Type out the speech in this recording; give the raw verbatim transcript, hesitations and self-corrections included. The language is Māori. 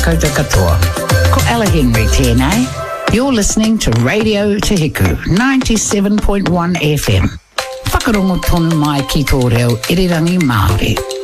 koutou katoa. Ko Ella Henry tēnei. You're listening to Radio Te Hiku, ninety-seven point one F M. Whakarongo tonu mai ki tō reo irirangi Māori.